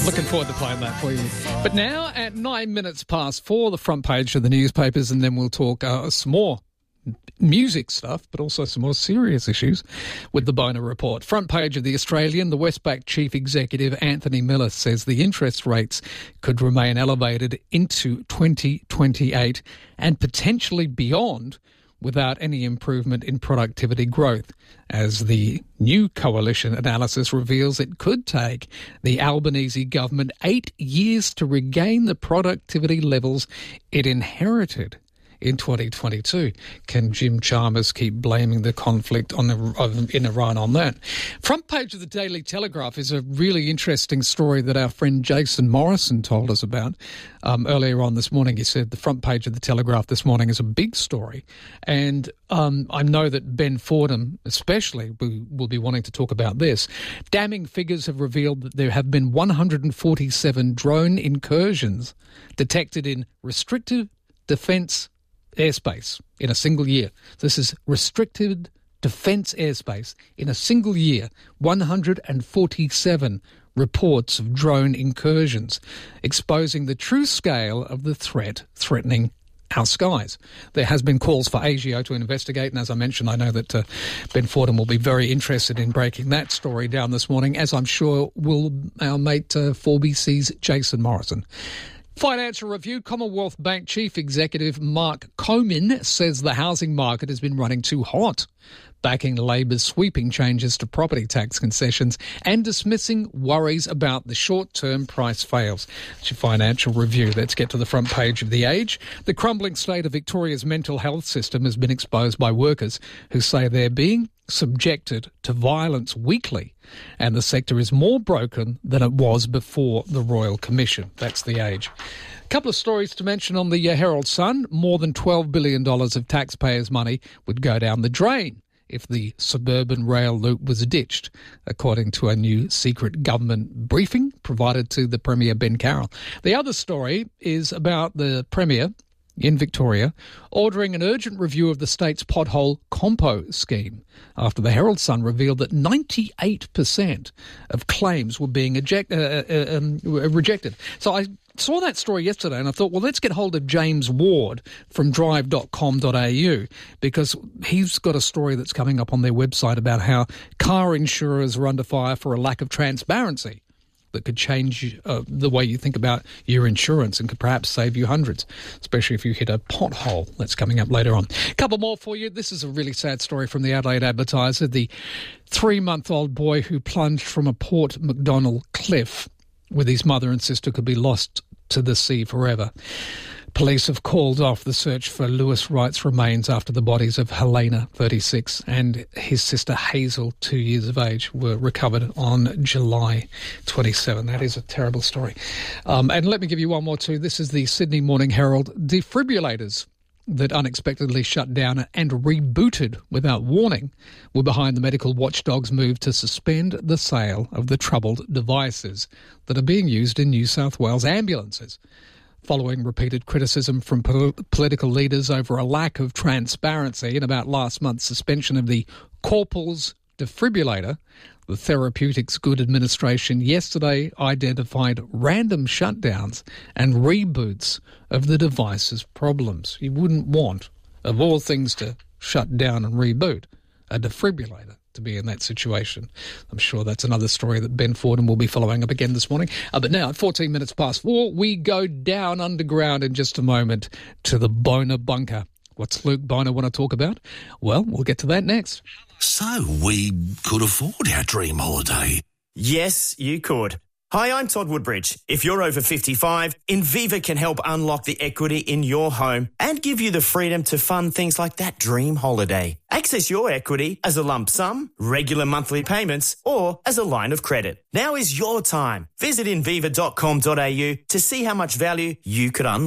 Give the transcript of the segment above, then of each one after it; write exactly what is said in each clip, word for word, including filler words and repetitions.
Looking forward to playing that for you. But now at nine minutes past four, the front page of the newspapers, and then we'll talk uh, some more music stuff, but also some more serious issues with the Bonar Report. Front page of The Australian, the Westpac Chief Executive Anthony Miller says the interest rates could remain elevated into twenty twenty-eight and potentially beyond without any improvement in productivity growth, as the new coalition analysis reveals it could take the Albanese government eight years to regain the productivity levels it inherited in twenty twenty-two. Can Jim Chalmers keep blaming the conflict on the, in Iran on that? Front page of the Daily Telegraph is a really interesting story that our friend Jason Morrison told us about um, earlier on this morning. He said the front page of the Telegraph this morning is a big story, and um, I know that Ben Fordham especially will, will be wanting to talk about this. Damning figures have revealed that there have been one hundred forty-seven drone incursions detected in restricted defence airspace in a single year. This is restricted defence airspace in a single year. one hundred forty-seven reports of drone incursions, exposing the true scale of the threat threatening our skies. There has been calls for ASIO to investigate, and as I mentioned, I know that uh, Ben Fordham will be very interested in breaking that story down this morning, as I'm sure will our mate uh, four B C's Jason Morrison. Financial Review, Commonwealth Bank Chief Executive Mark Comin says the housing market has been running too hot, backing Labor's sweeping changes to property tax concessions and dismissing worries about the short-term price fails. It's your Financial Review. Let's get to the front page of The Age. The crumbling state of Victoria's mental health system has been exposed by workers who say they're being subjected to violence weekly, and the sector is more broken than it was before the Royal Commission. That's The Age. A couple of stories to mention on the Herald Sun. More than twelve billion dollars of taxpayers' money would go down the drain if the suburban rail loop was ditched, according to a new secret government briefing provided to the Premier Ben Carroll. The other story is about the Premier in Victoria ordering an urgent review of the state's pothole compo scheme after the Herald Sun revealed that ninety-eight percent of claims were being eject, uh, uh, um, rejected. So I saw that story yesterday and I thought, well, let's get hold of James Ward from drive dot com dot a u, because he's got a story that's coming up on their website about how car insurers are under fire for a lack of transparency that could change uh, the way you think about your insurance and could perhaps save you hundreds, especially if you hit a pothole. That's coming up later on. A couple more for you. This is a really sad story from the Adelaide Advertiser. The three-month-old boy who plunged from a Port Macdonald cliff with his mother and sister could be lost to the sea forever. Police have called off the search for Lewis Wright's remains after the bodies of Helena, thirty-six, and his sister Hazel, two years of age, were recovered on July twenty-seventh. That is a terrible story. Um, and let me give you one more too. This is the Sydney Morning Herald. Defibrillators that unexpectedly shut down and rebooted without warning were behind the medical watchdog's move to suspend the sale of the troubled devices that are being used in New South Wales ambulances, following repeated criticism from pol- political leaders over a lack of transparency and about last month's suspension of the Corpals defibrillator. The Therapeutics Good Administration yesterday identified random shutdowns and reboots of the device's problems. You wouldn't want, of all things to shut down and reboot, a defibrillator to be in that situation. I'm sure that's another story that Ben Fordham will be following up again this morning. Uh, but now, at fourteen minutes past four, we go down underground in just a moment to the Bonar Bunker. What's Luke Bonar want to talk about? Well, we'll get to that next. So we could afford our dream holiday. Yes, you could. Hi, I'm Todd Woodbridge. If you're over fifty-five, Inviva can help unlock the equity in your home and give you the freedom to fund things like that dream holiday. Access your equity as a lump sum, regular monthly payments, or as a line of credit. Now is your time. Visit inviva dot com dot a u to see how much value you could unlock.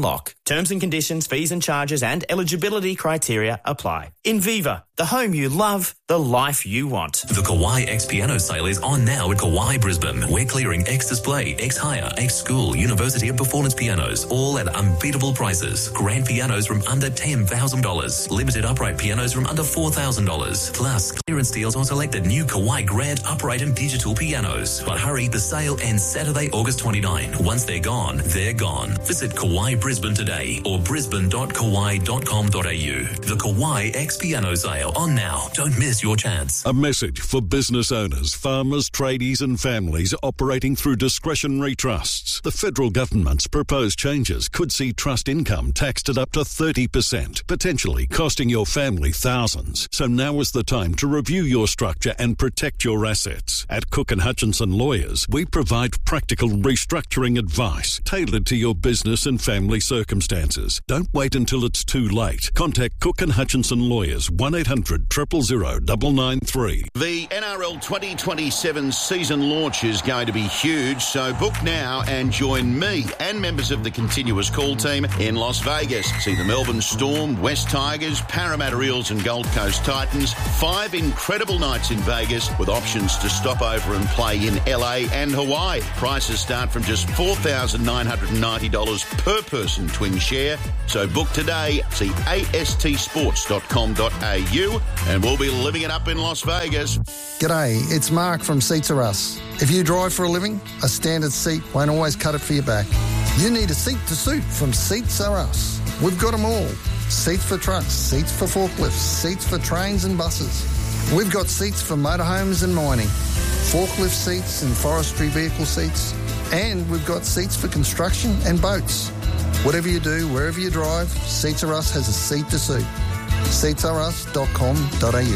Terms and conditions, fees and charges and eligibility criteria apply. Inviva, the home you love, the life you want. The Kawai X Piano sale is on now at Kawai Brisbane. We're clearing X-Display, X-Hire, X-School, University and Performance pianos, all at unbeatable prices. Grand pianos from under ten thousand dollars. Limited upright pianos from under four thousand dollars. Plus, clearance deals on selected new Kawai Grand upright and digital pianos. But hurry, the sale ends Saturday, August twenty-ninth. Once they're gone, they're gone. Visit Kawai Brisbane today or brisbane dot kawai dot com dot a u. The Kawai X Piano sale on now. Don't miss your chance. A message for business owners, farmers, tradies and families operating through discretionary trusts. The federal government's proposed changes could see trust income taxed at up to thirty percent, potentially costing your family thousands. So now is the time to review your structure and protect your assets. At Cook and Hutchinson Lawyers, we provide practical restructuring advice tailored to your business and family circumstances. Don't wait until it's too late. Contact Cook and Hutchinson Lawyers, one eight hundred, zero zero zero, nine nine three. The N R L twenty twenty-seven season launch is going to be huge, so book now and join me and members of the Continuous Call team in Las Vegas. See the Melbourne Storm, West Tigers, Parramatta Eels and Gold Coast Titans. Five incredible nights in Vegas with options to stop over and play in L A and Hawaii. Prices start from just four thousand nine hundred ninety dollars per person twin share. So book today. See a s t sports dot com dot a u and we'll be living it up in Las Vegas. G'day, it's Mark from Seats Are Us. If you drive for a living, a standard seat won't always cut it for your back. You need a seat to suit from Seats Are Us. We've got them all. Seats for trucks, seats for forklifts, seats for trains and buses. We've got seats for motorhomes and mining, forklift seats and forestry vehicle seats, and we've got seats for construction and boats. Whatever you do, wherever you drive, Seats Are Us has a seat to suit. seats are us dot com dot a u.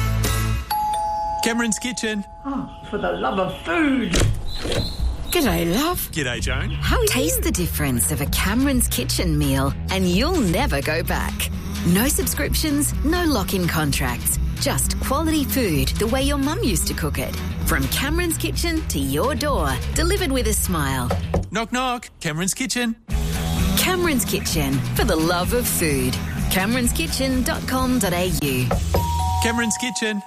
Cameron's Kitchen. Oh, for the love of food. G'day, love. G'day, Joan. How taste the difference of a Cameron's Kitchen meal and you'll never go back. No subscriptions, no lock-in contracts. Just quality food the way your mum used to cook it. From Cameron's Kitchen to your door, delivered with a smile. Knock, knock. Cameron's Kitchen. Cameron's Kitchen, for the love of food. camerons kitchen dot com dot a u. Cameron's Kitchen.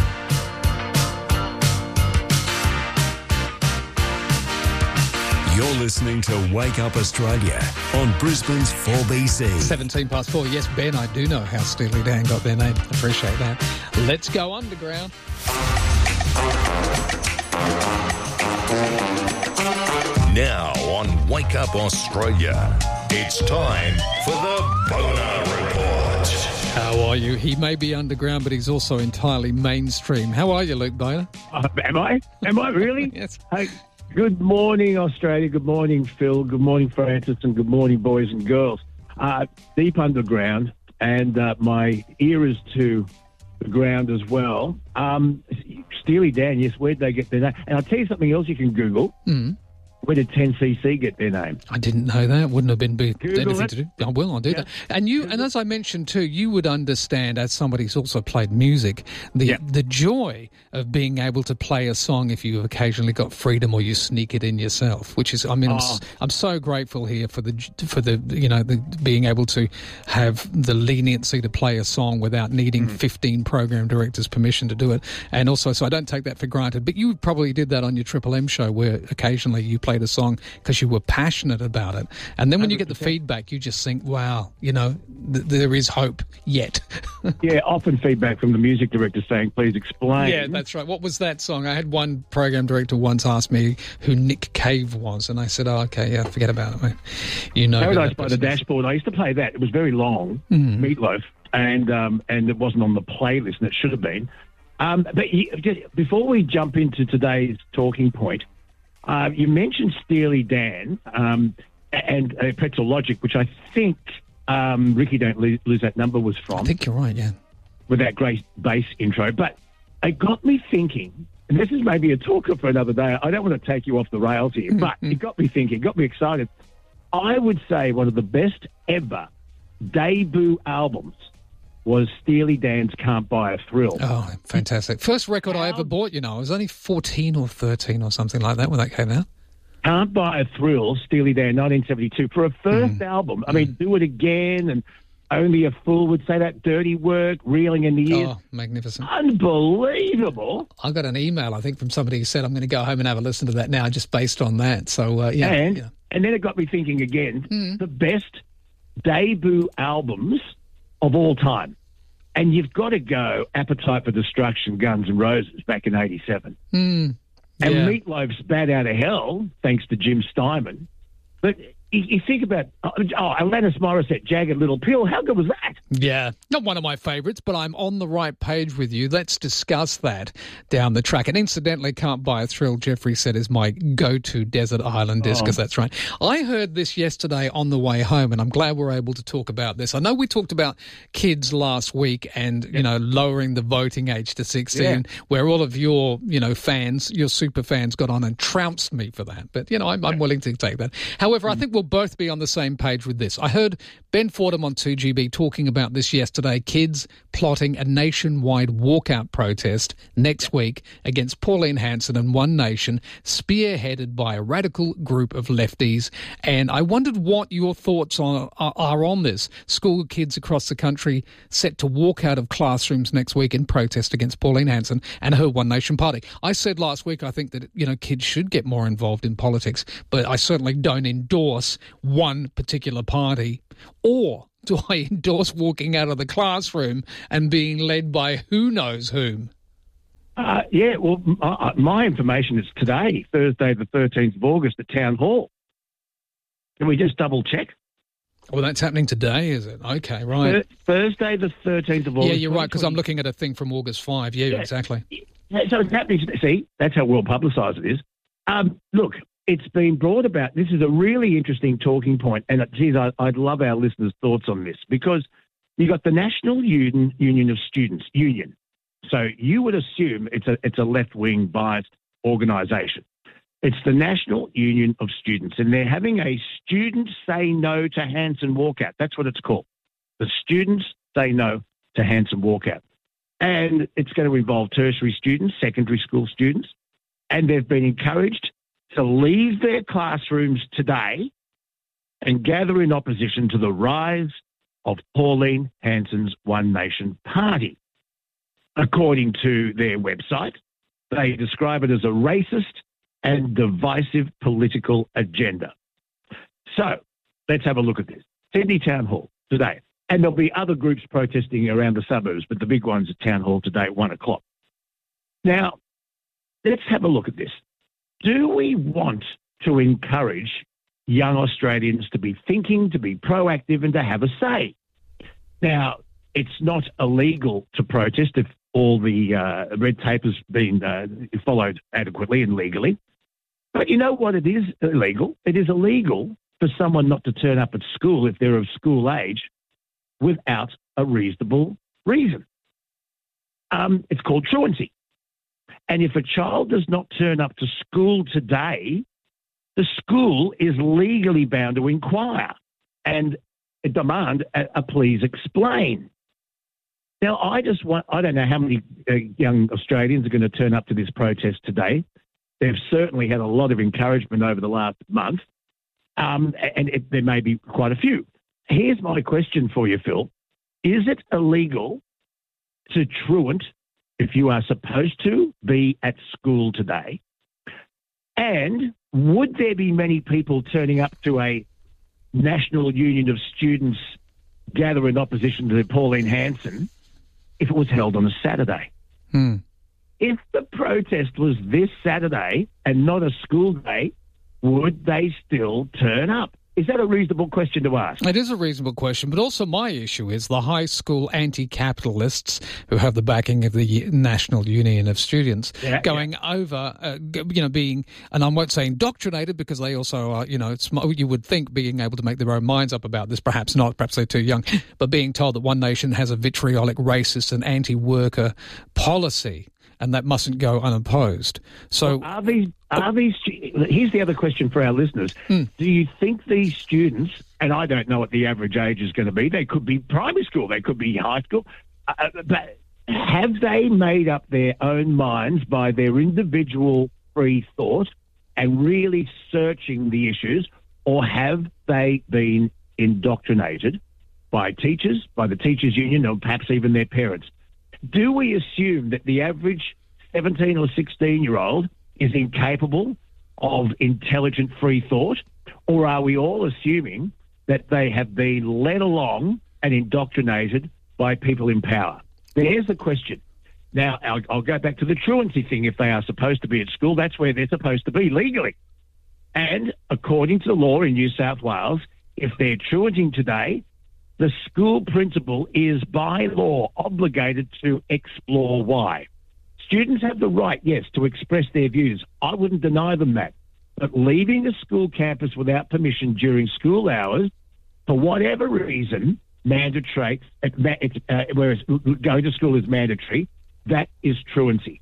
You're listening to Wake Up Australia on Brisbane's four B C. seventeen past four. Yes, Ben, I do know how Steely Dan got their name. Appreciate that. Let's go underground. Now on Wake Up Australia, it's time for the Boner Report. How are you? He may be underground, but he's also entirely mainstream. How are you, Luke Boner? Uh, am I? Am I really? Yes. Hey, good morning, Australia. Good morning, Phil. Good morning, Francis. And good morning, boys and girls. Uh, deep underground, and uh, my ear is to the ground as well. Um, Steely Dan, yes, where'd they get their name? And I'll tell you something else you can Google. Mm. Where did ten C C get their name? I didn't know that. Wouldn't have been be- Google anything it. to do. I will, I'll do Yeah. that. And you, and as I mentioned too, you would understand, as somebody who's also played music, the Yeah. the joy of being able to play a song if you've occasionally got freedom or you sneak it in yourself. Which is, I mean, I'm, Oh. s- I'm so grateful here for the for the you know the being able to have the leniency to play a song without needing fifteen program directors' permission to do it. And also, so I don't take that for granted. But you probably did that on your Triple M show, where occasionally you played a song because you were passionate about it. And then when you get the feedback, you just think, wow, you know, th- there is hope yet. Yeah, often feedback from the music director saying, please explain. Yeah, that's right. What was that song? I had one program director once ask me who Nick Cave was, and I said, oh, okay, yeah, forget about it, mate. You know. who Paradise that by the person is. Dashboard. I used to play that. It was very long, Mm. Meatloaf, and um, and it wasn't on the playlist, and it should have been. Um, but you, just, before we jump into today's talking point, uh, you mentioned Steely Dan um, and uh, Pretzel Logic, which I think um, Ricky Don't Lose, Lose That Number was from. I think you're right, yeah. With that great bass intro. But it got me thinking, and this is maybe a talker for another day. I don't want to take you off the rails here, but it got me thinking, got me excited. I would say one of the best ever debut albums was Steely Dan's Can't Buy a Thrill. Oh, fantastic. First record I ever bought, you know, I was only fourteen or thirteen or something like that when that came out. Can't Buy a Thrill, Steely Dan, nineteen seventy-two, for a first Mm. album. I mean, Do It Again, and Only a Fool Would Say That, Dirty Work, Reeling in the Years. Oh, magnificent. Unbelievable. I got an email, I think, from somebody who said, I'm going to go home and have a listen to that now, just based on that. So, uh, yeah. And, yeah. and then it got me thinking again, Mm. the best debut albums of all time. And you've got to go Appetite for Destruction, Guns N' Roses, back in eighty-seven. Mm. And Yeah. Meatloaf's Bad Out of Hell, thanks to Jim Steinman. But you, you think about, oh, Alanis Morissette, Jagged Little Pill, how good was that? Yeah, not one of my favourites, but I'm on the right page with you. Let's discuss that down the track. And incidentally, Can't Buy a Thrill, Jeffrey said, is my go-to desert island disc, because Oh. that's right. I heard this yesterday on the way home, and I'm glad we're able to talk about this. I know we talked about kids last week and, you know, lowering the voting age to sixteen, Yeah. where all of your, you know, fans, your super fans got on and trounced me for that. But, you know, I'm, I'm willing to take that. However, I think we'll both be on the same page with this. I heard Ben Fordham on two G B talking about this yesterday, kids plotting a nationwide walkout protest next week against Pauline Hanson and One Nation, spearheaded by a radical group of lefties. And I wondered what your thoughts on, are, are on this. School kids across the country set to walk out of classrooms next week in protest against Pauline Hanson and her One Nation party. I said last week, I think that, you know, kids should get more involved in politics, but I certainly don't endorse one particular party. Or do I endorse walking out of the classroom and being led by who knows whom? Uh, yeah, well, my, my information is today, Thursday the thirteenth of August at Town Hall. Can we just double check? Well, that's happening today, is it? Okay, right. Th- Thursday the thirteenth of August. Yeah, you're right, because I'm looking at a thing from August fifth. Yeah, Yeah. exactly. Yeah, so it's happening today. See, that's how well publicised it is. Um, look, it's been brought about. This is a really interesting talking point, and it, geez, I, I'd love our listeners' thoughts on this, because you got the National Union, Union of Students, Union. So you would assume it's a it's a left-wing biased organisation. It's the National Union of Students, and they're having a Students Say No to Hanson Walkout. That's what it's called. The Students Say No to Hanson Walkout. And it's going to involve tertiary students, secondary school students, and they've been encouraged to leave their classrooms today and gather in opposition to the rise of Pauline Hanson's One Nation party. According to their website, they describe it as a racist and divisive political agenda. So let's have a look at this. Sydney Town Hall today. And there'll be other groups protesting around the suburbs, but the big one's at Town Hall today at one o'clock. Now, let's have a look at this. Do we want to encourage young Australians to be thinking, to be proactive, and to have a say? Now, it's not illegal to protest if all the uh, red tape has been uh, followed adequately and legally. But you know what? It is illegal. It is illegal for someone not to turn up at school if they're of school age without a reasonable reason. Um, it's called truancy. And if a child does not turn up to school today, the school is legally bound to inquire and demand a, a please explain. Now, I just want, I don't know how many uh, young Australians are going to turn up to this protest today. They've certainly had a lot of encouragement over the last month, um, and it, there may be quite a few. Here's my question for you, Phil. Is it illegal to truant if you are supposed to be at school today? And would there be many people turning up to a National Union of Students gather in opposition to Pauline Hanson if it was held on a Saturday? Hmm. If the protest was this Saturday and not a school day, would they still turn up? Is that a reasonable question to ask? It is a reasonable question, but also my issue is the high school anti-capitalists who have the backing of the National Union of Students Yeah, going yeah. over, uh, you know, being, and I won't say indoctrinated because they also are, you know, it's, you would think being able to make their own minds up about this, perhaps not, perhaps they're too young, but being told that One Nation has a vitriolic, racist and anti-worker policy, and that mustn't go unopposed. So, Are these, are these, here's the other question for our listeners. Hmm. Do you think these students, and I don't know what the average age is going to be, they could be primary school, they could be high school, uh, but have they made up their own minds by their individual free thought and really searching the issues, or have they been indoctrinated by teachers, by the teachers' union, or perhaps even their parents? Do we assume that the average seventeen or sixteen-year-old is incapable of intelligent free thought, or are we all assuming that they have been led along and indoctrinated by people in power? There's the question. Now, I'll, I'll go back to the truancy thing. If they are supposed to be at school, that's where they're supposed to be legally. And according to the law in New South Wales, if they're truanting today, the school principal is by law obligated to explore why. Students have the right, yes, to express their views. I wouldn't deny them that. But leaving a school campus without permission during school hours, for whatever reason, mandatory, uh, whereas going to school is mandatory, that is truancy.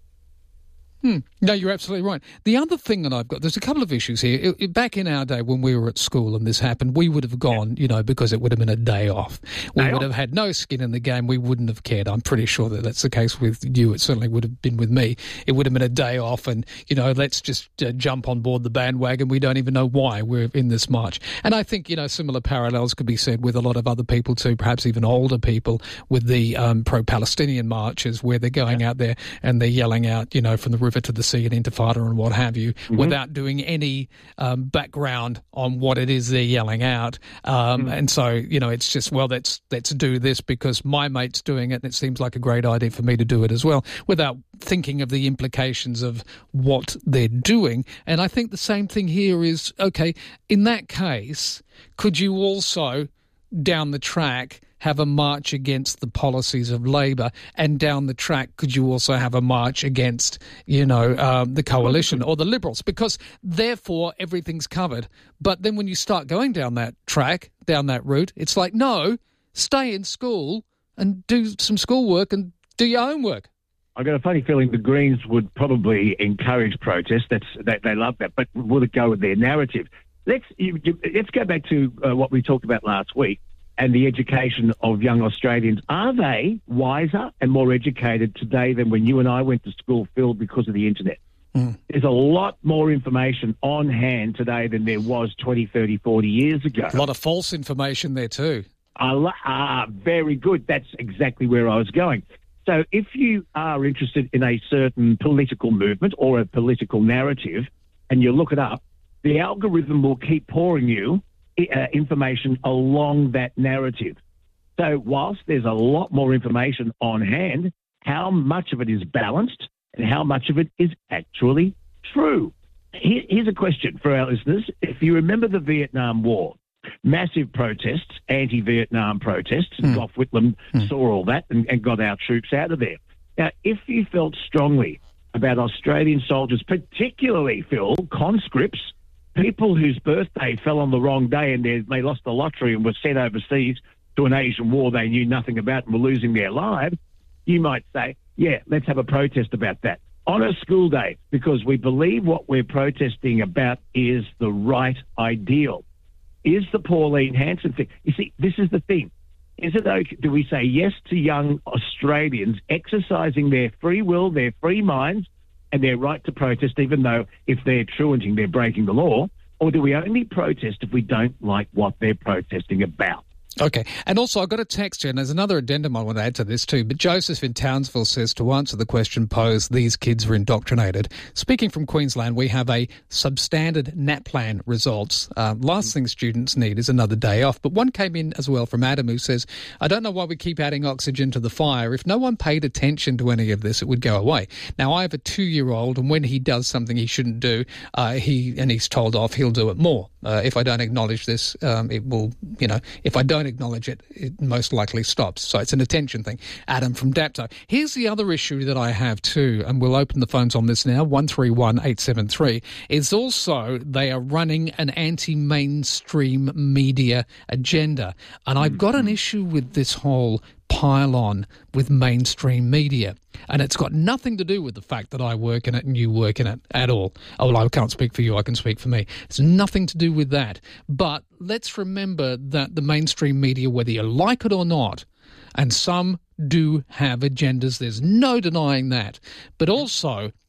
Hmm. No, you're absolutely right. The other thing that I've got, there's a couple of issues here. It, it, back in our day when we were at school and this happened, we would have gone, you know, because it would have been a day off. We Day would off. have had no skin in the game. We wouldn't have cared. I'm pretty sure that that's the case with you. It certainly would have been with me. It would have been a day off and, you know, let's just uh, jump on board the bandwagon. We don't even know why we're in this march. And I think, you know, similar parallels could be said with a lot of other people too, perhaps even older people with the um, pro-Palestinian marches where they're going out there and they're yelling out, you know, from the river to the sea and Intifada and what have you, mm-hmm. without doing any um, background on what it is they're yelling out. Um, mm-hmm. And so, you know, it's just, well, let's let's do this because my mate's doing it and it seems like a great idea for me to do it as well, without thinking of the implications of what they're doing. And I think the same thing here is, okay, in that case, could you also, down the track, have a march against the policies of Labor, and down the track, could you also have a march against, you know, um, the coalition or the Liberals? Because therefore everything's covered. But then when you start going down that track, down that route, it's like, no, stay in school and do some schoolwork and do your homework. I've got a funny feeling the Greens would probably encourage protest. That's they, they love that, but would it go with their narrative? Let's you, you, let's go back to uh, what we talked about last week. And the education of young Australians. Are they wiser and more educated today than when you and I went to school, Phil, because of the internet? Mm. There's a lot more information on hand today than there was twenty, thirty, forty years ago. A lot of false information there too. Ah, uh, very good. That's exactly where I was going. So if you are interested in a certain political movement or a political narrative and you look it up, the algorithm will keep pouring you Uh, information along that narrative. So whilst there's a lot more information on hand, how much of it is balanced and how much of it is actually true? Here, here's a question for our listeners. If you remember the Vietnam War, massive protests, anti-Vietnam protests, and mm. Gough Whitlam mm. saw all that and, and got our troops out of there. Now, if you felt strongly about Australian soldiers, particularly, Phil, conscripts, people whose birthday fell on the wrong day and they, they lost the lottery and were sent overseas to an Asian war they knew nothing about and were losing their lives, you might say, yeah, let's have a protest about that on a school day because we believe what we're protesting about is the right ideal. Is the Pauline Hanson thing? You see, this is the thing. Is it okay? Do we say yes to young Australians exercising their free will, their free minds, and their right to protest, even though if they're truanting, they're breaking the law? Or do we only protest if we don't like what they're protesting about? Okay. And also, I got a text here, and there's another addendum I want to add to this too. But Joseph in Townsville says, to answer the question posed, these kids were indoctrinated. Speaking from Queensland, we have a substandard NAPLAN results. Uh, last thing students need is another day off. But one came in as well from Adam who says, I don't know why we keep adding oxygen to the fire. If no one paid attention to any of this, it would go away. Now, I have a two-year-old, and when he does something he shouldn't do, uh, he and he's told off, he'll do it more. Uh, if I don't acknowledge this, um, it will, you know, if I don't acknowledge it, it most likely stops. So it's an attention thing. Adam from Dapto. Here's the other issue that I have too, and we'll open the phones on this now, one three one eight seven three, is also they are running an anti-mainstream media agenda. And I've got an issue with this whole pile on with mainstream media. And it's got nothing to do with the fact that I work in it and you work in it at all. Oh, well, I can't speak for you, I can speak for me. It's nothing to do with that. But let's remember that the mainstream media, whether you like it or not, and some do have agendas, there's no denying that. But also,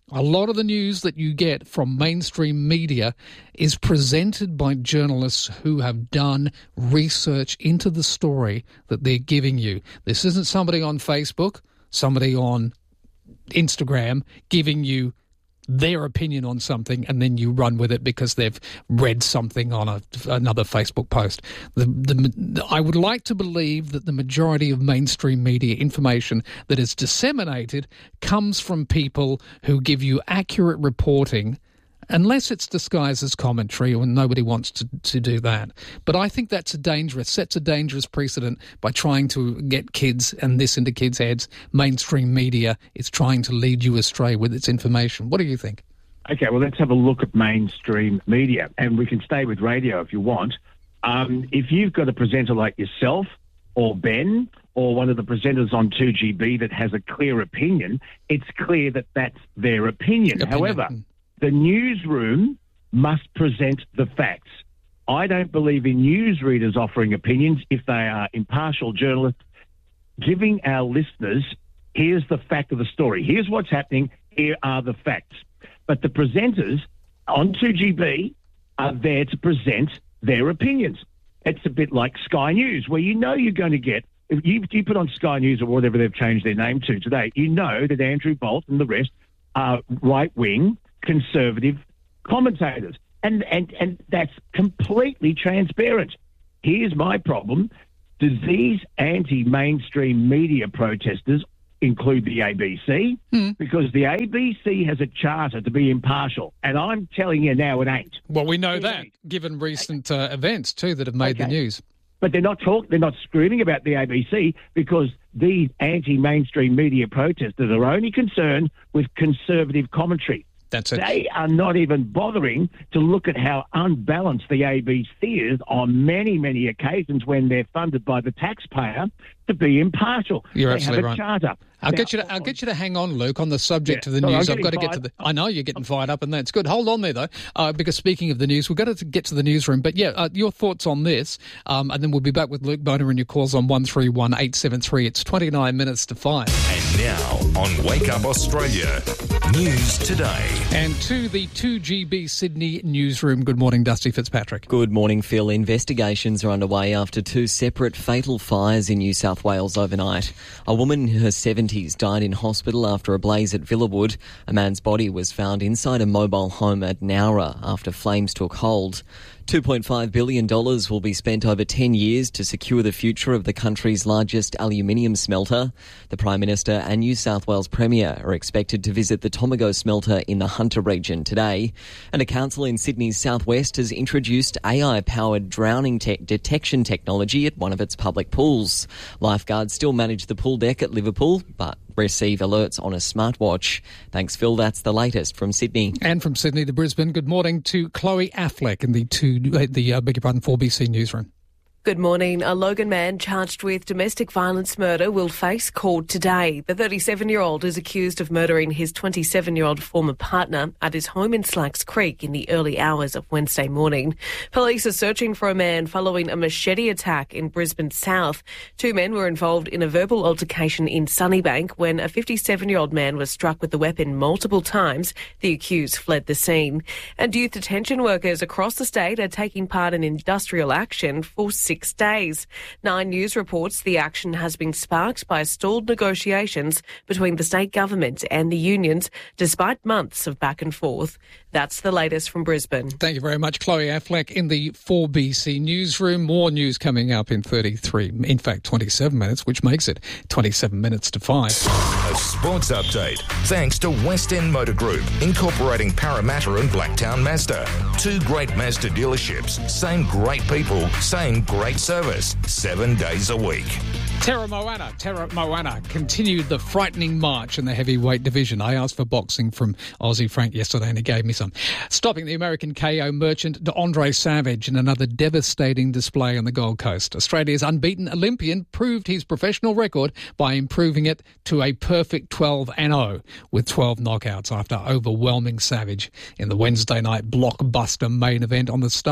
A lot of the news that you get from mainstream media is presented by journalists who have done research into the story that they're giving you. This isn't somebody on Facebook, somebody on Instagram giving you their opinion on something and then you run with it because they've read something on a, another Facebook post. The, the, I would like to believe that the majority of mainstream media information that is disseminated comes from people who give you accurate reporting, unless it's disguised as commentary, and nobody wants to, to do that. But I think that's a dangerous, sets a dangerous precedent by trying to get kids and this into kids' heads. Mainstream media is trying to lead you astray with its information. What do you think? Okay, well, let's have a look at mainstream media, and we can stay with radio if you want. Um, if you've got a presenter like yourself or Ben or one of the presenters on two G B that has a clear opinion, it's clear that that's their opinion. opinion. However, the newsroom must present the facts. I don't believe in newsreaders offering opinions if they are impartial journalists, giving our listeners, here's the fact of the story. Here's what's happening. Here are the facts. But the presenters on two G B are there to present their opinions. It's a bit like Sky News, where you know you're going to get, if you, you put on Sky News or whatever they've changed their name to today, you know that Andrew Bolt and the rest are right-wing, conservative commentators. And, and, and that's completely transparent. Here's my problem. Does these anti-mainstream media protesters include the A B C? Hmm. Because the A B C has a charter to be impartial, and I'm telling you now it ain't. Well, we know it that, ain't. Given recent uh, events, too, that have made okay. the news. But they're not talk, they're not screaming about the A B C because these anti-mainstream media protesters are only concerned with conservative commentary. That's it. They are not even bothering to look at how unbalanced the A B C is on many, many occasions when they're funded by the taxpayer to be impartial. You're they absolutely have a right. charter. I'll now, get you to I'll get you to hang on, Luke, on the subject yeah, of the sorry, news. I've got to get to the. I know you're getting fired up, and that's good. Hold on there, though, uh, because speaking of the news, we've got to get to the newsroom. But yeah, uh, your thoughts on this, um, and then we'll be back with Luke Boner and your calls on one three one eight seven three. It's twenty-nine minutes to five. And now on Wake Up Australia, News Today. And to the two G B Sydney newsroom. Good morning, Dusty Fitzpatrick. Good morning, Phil. Investigations are underway after two separate fatal fires in New South Wales overnight. A woman in her seventies died in hospital after a blaze at Villawood. A man's body was found inside a mobile home at Nowra after flames took hold. two point five billion dollars will be spent over ten years to secure the future of the country's largest aluminium smelter. The Prime Minister and New South Wales Premier are expected to visit the Tomago smelter in the Hunter region today. And a council in Sydney's southwest has introduced A I-powered drowning te- detection technology at one of its public pools. Lifeguards still manage the pool deck at Liverpool, but receive alerts on a smartwatch. Thanks, Phil. That's the latest from Sydney. And from Sydney to Brisbane, good morning to Chloe Affleck in the two, uh, the uh, beg your pardon, four B C newsroom. Good morning. A Logan man charged with domestic violence murder will face court today. The thirty-seven-year-old is accused of murdering his twenty-seven-year-old former partner at his home in Slacks Creek in the early hours of Wednesday morning. Police are searching for a man following a machete attack in Brisbane South. Two men were involved in a verbal altercation in Sunnybank when a fifty-seven-year-old man was struck with the weapon multiple times. The accused fled the scene. And youth detention workers across the state are taking part in industrial action for six days. Nine News reports the action has been sparked by stalled negotiations between the state government and the unions, despite months of back and forth. That's the latest from Brisbane. Thank you very much, Chloe Affleck in the four B C newsroom. More news coming up in thirty-three, in fact, twenty-seven minutes, which makes it twenty-seven minutes to five. A sports update thanks to West End Motor Group, incorporating Parramatta and Blacktown Mazda. Two great Mazda dealerships, same great people, same great service, seven days a week. Tara Moana, Tara Moana continued the frightening march in the heavyweight division. I asked for boxing from Aussie Frank yesterday and he gave me some. Stopping the American K O merchant DeAndre Savage in another devastating display on the Gold Coast. Australia's unbeaten Olympian proved his professional record by improving it to a perfect twelve and oh with twelve knockouts after overwhelming Savage in the Wednesday night blockbuster main event on the Star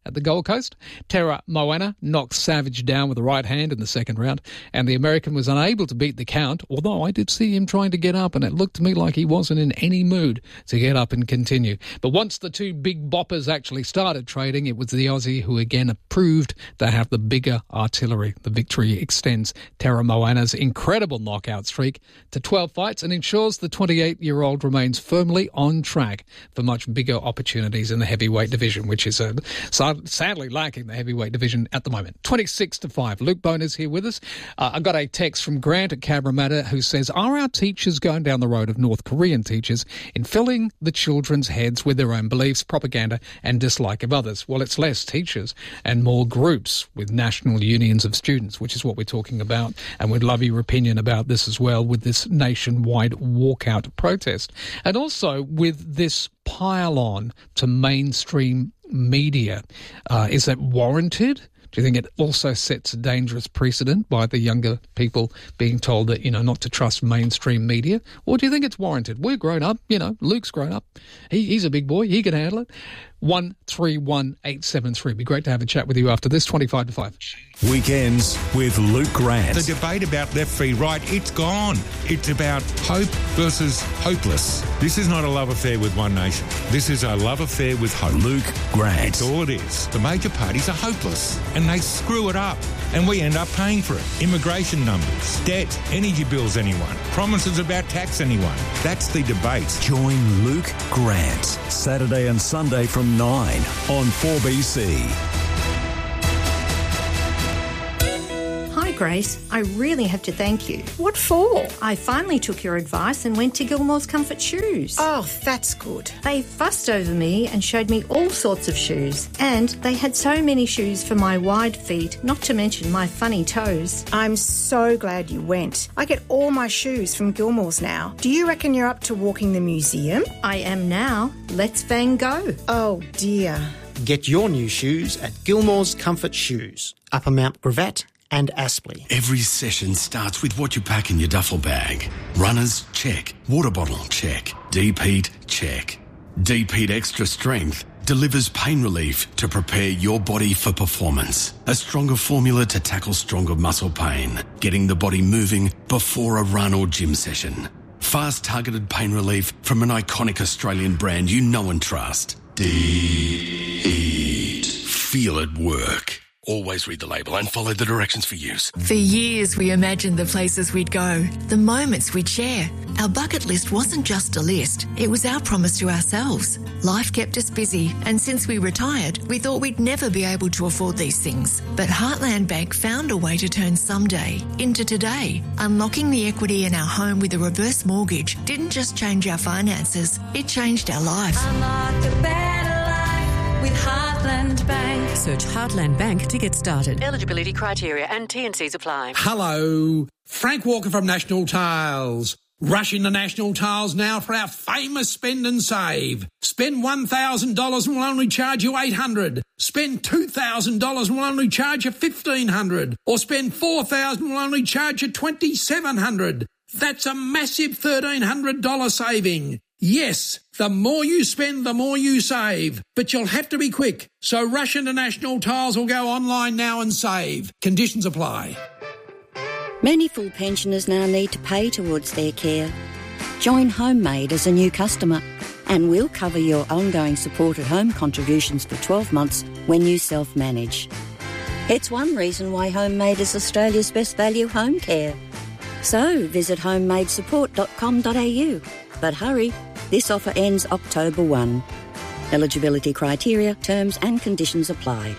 at the Gold Coast. Tara Moana knocked Savage down with the right hand in the second round, and the American was unable to beat the count, although I did see him trying to get up, and it looked to me like he wasn't in any mood to get up and continue. But once the two big boppers actually started trading, it was the Aussie who again proved to have the bigger artillery. The victory extends Tara Moana's incredible knockout streak to twelve fights and ensures the twenty-eight-year-old remains firmly on track for much bigger opportunities in the heavyweight division, which is uh, sadly lacking the heavyweight division at the moment. twenty-six to five. Luke Boner's here with us. Uh, I got a text from Grant at Cabramatta who says, are our teachers going down the road of North Korean teachers in filling the children's heads with their own beliefs, propaganda and dislike of others? Well, it's less teachers and more groups with national unions of students, which is what we're talking about. And we'd love your opinion about this as well with this nationwide walkout protest. And also with this pile-on to mainstream media. Uh, is that warranted? Do you think it also sets a dangerous precedent by the younger people being told that, you know, not to trust mainstream media? Or do you think it's warranted? We're grown up, you know, Luke's grown up. He, he's a big boy. He can handle it. one three one eight seven three. Be great to have a chat with you after this, twenty-five to five. Weekends with Luke Grant. The debate about left v right, it's gone. It's about hope versus hopeless. This is not a love affair with one nation. This is a love affair with hope. Luke Grant. That's all it is. The major parties are hopeless and they screw it up and we end up paying for it. Immigration numbers, debt, energy bills anyone, promises about tax anyone. That's the debate. Join Luke Grant Saturday and Sunday from nine on four B C. Hi Grace, I really have to thank you. What for? I finally took your advice and went to Gilmore's Comfort Shoes. Oh, that's good. They fussed over me and showed me all sorts of shoes. And they had so many shoes for my wide feet, not to mention my funny toes. I'm so glad you went. I get all my shoes from Gilmore's now. Do you reckon you're up to walking the museum? I am now. Let's Van Gogh. Oh dear. Get your new shoes at Gilmore's Comfort Shoes, Upper Mount Gravatt and Aspley. Every session starts with what you pack in your duffel bag. Runners, check. Water bottle, check. Deep heat, check. Deep Heat Extra Strength delivers pain relief to prepare your body for performance. A stronger formula to tackle stronger muscle pain, getting the body moving before a run or gym session. Fast targeted pain relief from an iconic Australian brand you know and trust. Deep Heat. Feel it work. Always read the label and follow the directions for use. For years, we imagined the places we'd go, the moments we'd share. Our bucket list wasn't just a list, it was our promise to ourselves. Life kept us busy, and since we retired, we thought we'd never be able to afford these things. But Heartland Bank found a way to turn someday into today. Unlocking the equity in our home with a reverse mortgage didn't just change our finances, it changed our life. Unlock a better life with Heartland Bank. Search Heartland Bank to get started. Eligibility criteria and T and Cs apply. Hello, Frank Walker from National Tiles. Rush into National Tiles now for our famous spend and save. Spend one thousand dollars and we'll only charge you eight hundred dollars. Spend two thousand dollars and we'll only charge you fifteen hundred dollars. Or spend four thousand dollars and we'll only charge you twenty-seven hundred dollars. That's a massive thirteen hundred dollars saving. Yes, the more you spend, the more you save. But you'll have to be quick. So rush into National Tiles or go online now and save. Conditions apply. Many full pensioners now need to pay towards their care. Join Homemade as a new customer and we'll cover your ongoing support at home contributions for twelve months when you self-manage. It's one reason why Homemade is Australia's best value home care. So visit homemade support dot com dot a u. But hurry, this offer ends October first. Eligibility criteria, terms and conditions apply.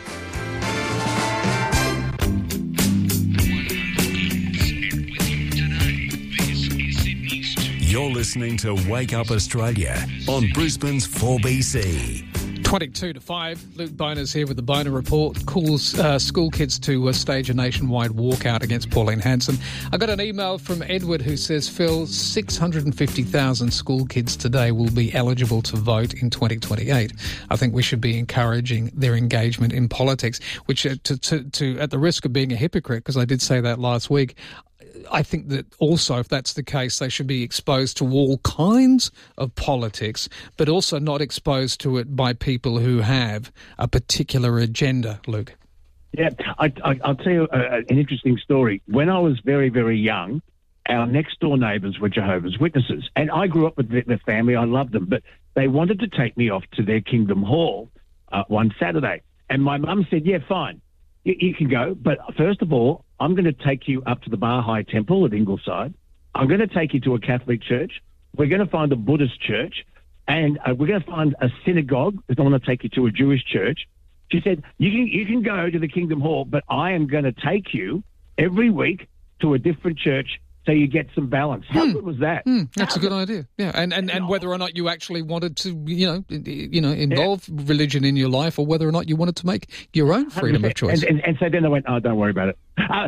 You're listening to Wake Up Australia on Brisbane's four B C. twenty-two to five. Luke Boner's here with the Boner Report. Calls uh, school kids to uh, stage a nationwide walkout against Pauline Hanson. I got an email from Edward who says, Phil, six hundred fifty thousand school kids today will be eligible to vote in twenty twenty-eight. I think we should be encouraging their engagement in politics, which uh, to, to, to at the risk of being a hypocrite, because I did say that last week, I think that also, if that's the case, they should be exposed to all kinds of politics, but also not exposed to it by people who have a particular agenda, Luke. Yeah, I, I, I'll tell you a, an interesting story. When I was very, very young, our next-door neighbours were Jehovah's Witnesses, and I grew up with the, the family. I loved them, but they wanted to take me off to their Kingdom Hall uh, one Saturday, and my mum said, yeah, fine, you, you can go, but first of all, I'm going to take you up to the Baha'i Temple at Ingleside. I'm going to take you to a Catholic church. We're going to find a Buddhist church, and uh, we're going to find a synagogue, because I want to take you to a Jewish church. She said, you can you can go to the Kingdom Hall, but I am going to take you every week to a different church so you get some balance. How Hmm. good was that? Mm, that's a good idea. Yeah, and, and, and whether or not you actually wanted to, you know, you know, involve yeah. religion in your life, or whether or not you wanted to make your own freedom of choice. And, and, and so then I went, oh, don't worry about it. Uh,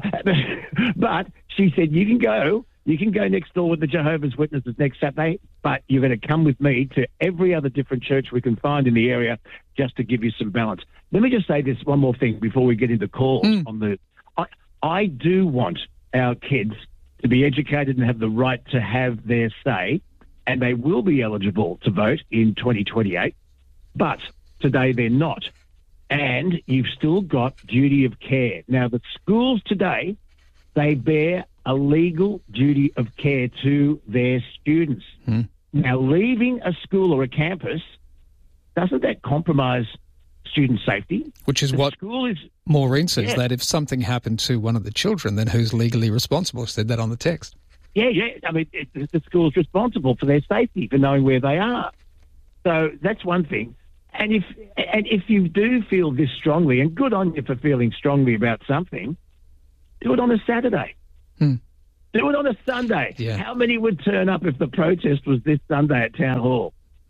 but she said, you can go. You can go next door with the Jehovah's Witnesses next Saturday, but you're going to come with me to every other different church we can find in the area just to give you some balance. Let me just say this one more thing before we get into calls. Mm. On the, I, I do want our kids to be educated and have the right to have their say, and they will be eligible to vote in twenty twenty-eight, but today they're not. And you've still got duty of care. Now, the schools today, they bear a legal duty of care to their students. Hmm. Now, leaving a school or a campus, doesn't that compromise student safety? Which is the what school is, Maureen says, yeah. that if something happened to one of the children, then who's legally responsible? She said that on the text. Yeah, yeah. I mean, it, the school's responsible for their safety, for knowing where they are. So that's one thing. And if and if you do feel this strongly, and good on you for feeling strongly about something, do it on a Saturday. Hmm. Do it on a Sunday. Yeah. How many would turn up if the protest was this Sunday at Town Hall?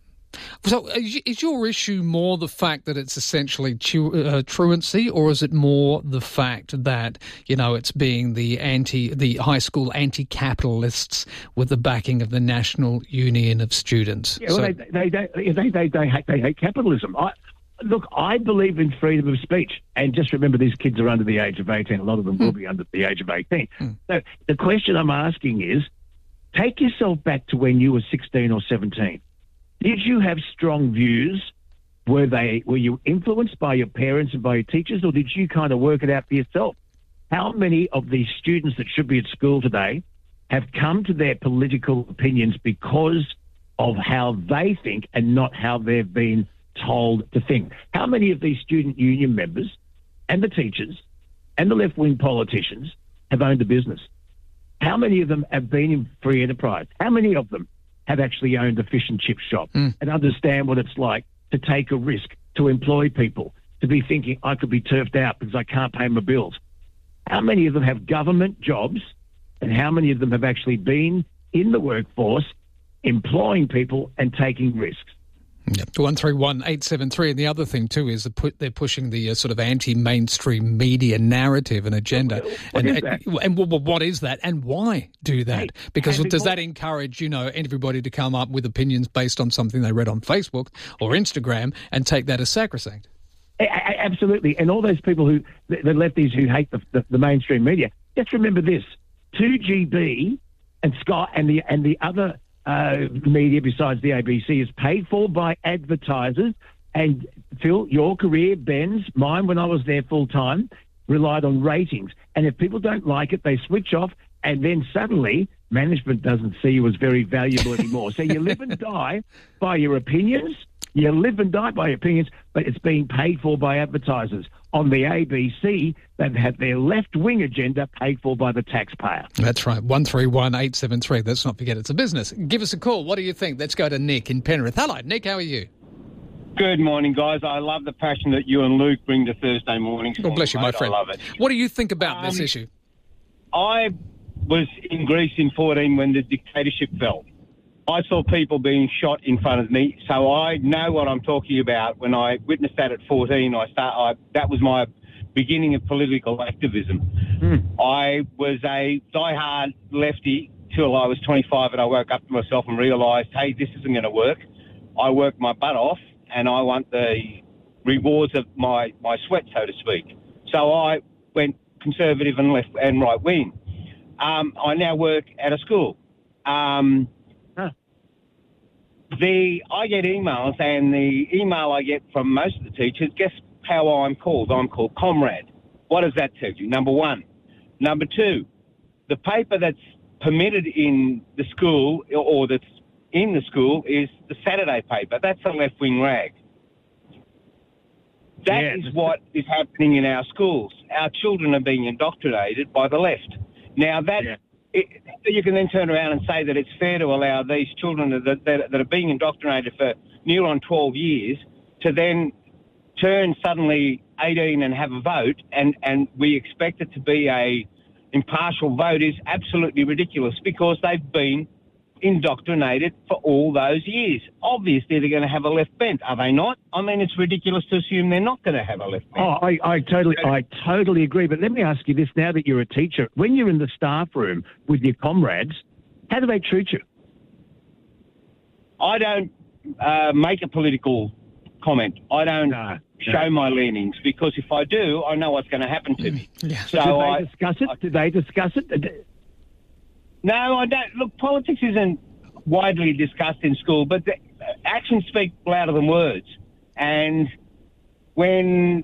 So is your issue more the fact that it's essentially tu- uh, truancy, or is it more the fact that, you know, it's being the anti, the high school anti-capitalists with the backing of the National Union of Students? Yeah, well, so, they, they, they, they, they, they, hate, they hate capitalism. I, look, I believe in freedom of speech. And just remember, these kids are under the age of eighteen. A lot of them will be under the age of eighteen. Mm. So the question I'm asking is, take yourself back to when you were sixteen or seventeen. Did you have strong views? Were they were you influenced by your parents and by your teachers, or did you kind of work it out for yourself? How many of these students that should be at school today have come to their political opinions because of how they think and not how they've been told to think? How many of these student union members and the teachers and the left-wing politicians have owned a business? How many of them have been in free enterprise? How many of them have actually owned a fish and chip shop mm. and understand what it's like to take a risk, to employ people, to be thinking, I could be turfed out because I can't pay my bills? How many of them have government jobs, and how many of them have actually been in the workforce employing people and taking risks? Yep. one three one eight seven three. And the other thing, too, is that put, they're pushing the uh, sort of anti-mainstream media narrative and agenda. What and is that? and, and well, what is that, and why do that? Hey, because hey, does before- that encourage, you know, everybody to come up with opinions based on something they read on Facebook or Instagram and take that as sacrosanct? A- a- Absolutely. And all those people who, the the lefties who hate the, the, the mainstream media, just remember this. two G B and Sky and the and the other uh, media besides the A B C is paid for by advertisers. And Phil, your career, Ben's, mine when I was there full time, relied on ratings. And if people don't like it, they switch off, and then suddenly management doesn't see you as very valuable anymore. So you live and die by your opinions. You live and die by your opinions, but it's being paid for by advertisers. On the A B C, they've had their left-wing agenda paid for by the taxpayer. That's right. one three one eight seven three. Let's not forget it's a business. Give us a call. What do you think? Let's go to Nick in Penrith. Hello, Nick. How are you? Good morning, guys. I love the passion that you and Luke bring to Thursday mornings. God bless you, my friend. I love it. What do you think about Um, this issue? I was in Greece in fourteen when the dictatorship fell. I saw people being shot in front of me, so I know what I'm talking about. When I witnessed that at fourteen, I start. I, that was my beginning of political activism. Mm. I was a diehard lefty till I was twenty-five, and I woke up to myself and realised, hey, this isn't going to work. I worked my butt off, and I want the rewards of my, my sweat, so to speak. So I went conservative and left and right wing. Um, I now work at a school. Um, huh. The I get emails, and the email I get from most of the teachers, guess how I'm called? I'm called Comrade. What does that tell you? Number one. Number two, the paper that's permitted in the school or that's in the school is the Saturday paper. That's a left-wing rag. That yeah. is what is happening in our schools. Our children are being indoctrinated by the left. Now, that yeah. it, you can then turn around and say that it's fair to allow these children that, that, that are being indoctrinated for near on twelve years to then turn suddenly eighteen and have a vote, and, and we expect it to be a impartial vote is absolutely ridiculous because they've been indoctrinated for all those years. Obviously, they're going to have a left bent, are they not? I mean, it's ridiculous to assume they're not going to have a left bent. Oh, I, I totally, I totally agree. But let me ask you this: now that you're a teacher, when you're in the staff room with your comrades, how do they treat you? I don't uh, make a political comment. I don't no, show no. my leanings because if I do, I know what's going to happen to me. Yeah. So, so did they I, discuss it? I, did they discuss it? No, I don't. Look, politics isn't widely discussed in school, but the actions speak louder than words. And when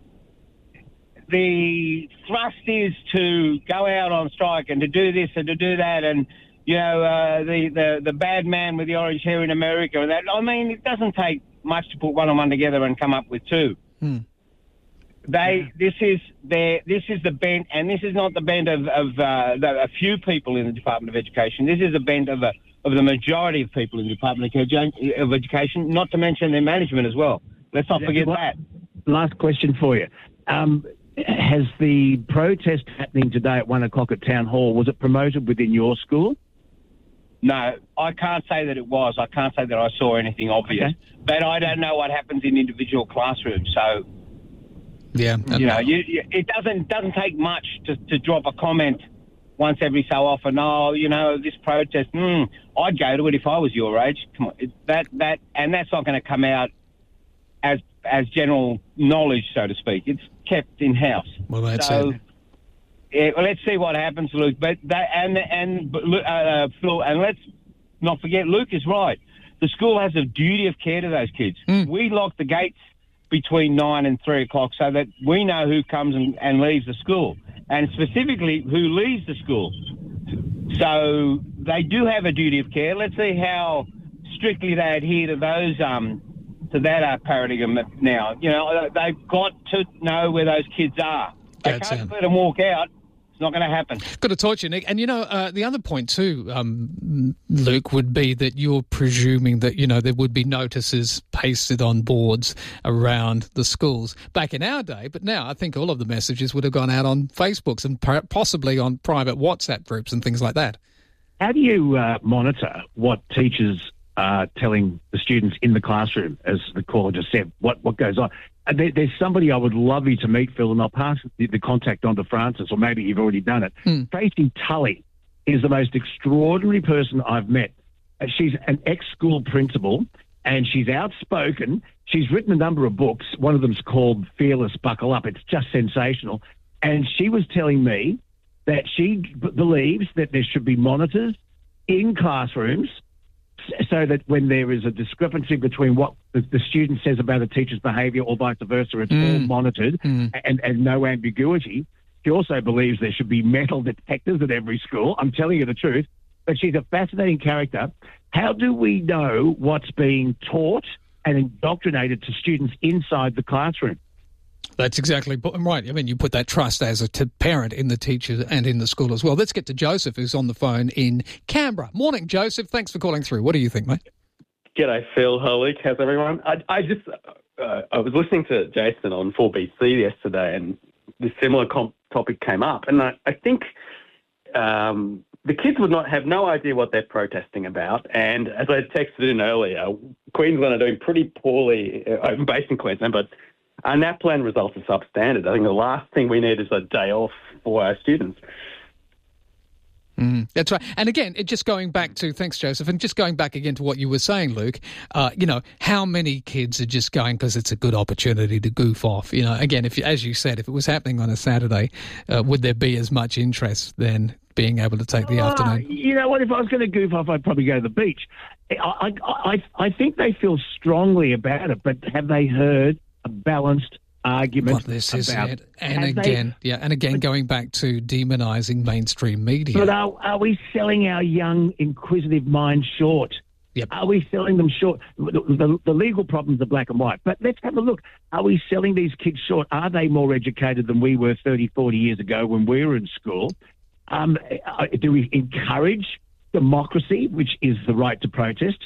the thrust is to go out on strike and to do this and to do that, and you know uh, the, the the bad man with the orange hair in America and that, I mean, it doesn't take much to put one and one together and come up with two. Hmm. They, this is their, this is the bent, and this is not the bent of, of uh, the, a few people in the Department of Education. This is the bent of a, of the majority of people in the Department of Education, not to mention their management as well. Let's not forget that. Last question for you. Um, has the protest happening today at one o'clock at Town Hall, was it promoted within your school? No, I can't say that it was. I can't say that I saw anything obvious. Okay. But I don't know what happens in individual classrooms, so... Yeah, you know, you, you, it doesn't doesn't take much to, to drop a comment once every so often. Oh, you know, this protest. Mm, I'd go to it if I was your age. Come on, it, that that and that's not going to come out as as general knowledge, so to speak. It's kept in house. Well, that's so, it. Yeah, well, let's see what happens, Luke. But that and and uh, Phil, and let's not forget, Luke is right. The school has a duty of care to those kids. Mm. We lock the gates between nine and three o'clock so that we know who comes and, and leaves the school, and specifically who leaves the school. So they do have a duty of care. Let's see how strictly they adhere to those, um, to that uh, paradigm now. You know, they've got to know where those kids are. They That's can't it. let them walk out. Not going to happen. Good to talk to you, Nick. And, you know, uh, the other point too, um, Luke, would be that you're presuming that, you know, there would be notices pasted on boards around the schools back in our day. But now I think all of the messages would have gone out on Facebooks and possibly on private WhatsApp groups and things like that. How do you uh, monitor what teachers are telling the students in the classroom, as the caller just said, what, what goes on? And there, there's somebody I would love you to meet, Phil, and I'll pass the, the contact on to Francis, or maybe you've already done it. Hmm. Tracy Tully is the most extraordinary person I've met. Uh, She's an ex-school principal, and she's outspoken. She's written a number of books. One of them's called Fearless Buckle Up. It's just sensational. And she was telling me that she b- believes that there should be monitors in classrooms so that when there is a discrepancy between what the, the student says about a teacher's behaviour or vice versa, it's Mm. all monitored Mm. and, and no ambiguity. She also believes there should be metal detectors at every school. I'm telling you the truth. But she's a fascinating character. How do we know what's being taught and indoctrinated to students inside the classroom? That's exactly right. I mean, you put that trust as a t- parent in the teacher and in the school as well. Let's get to Joseph, who's on the phone in Canberra. Morning, Joseph. Thanks for calling through. What do you think, mate? G'day, Phil. Hi, Luke. How's everyone? I, I just, uh, I was listening to Jason on four B C yesterday, and this similar comp- topic came up, and I, I think um, the kids would not have no idea what they're protesting about. And as I texted in earlier, Queensland are doing pretty poorly. I'm based in Queensland, but our NAPLAN results are substandard. I think the last thing we need is a day off for our students. Mm, that's right. And again, it just going back to, thanks, Joseph, and just going back again to what you were saying, Luke, uh, you know, how many kids are just going because it's a good opportunity to goof off? You know, again, if as you said, if it was happening on a Saturday, uh, would there be as much interest then? being able to take the Uh, afternoon? You know what? If I was going to goof off, I'd probably go to the beach. I, I, I, I think they feel strongly about it, but have they heard a balanced argument Well, this is about it. And have they- again, yeah, and again, going back to demonising mainstream media. But are, are we selling our young, inquisitive minds short? Yep. Are we selling them short? The, the, the legal problems are black and white. But let's have a look. Are we selling these kids short? Are they more educated than we were thirty, forty years ago when we were in school? Um, uh, do we encourage democracy, which is the right to protest?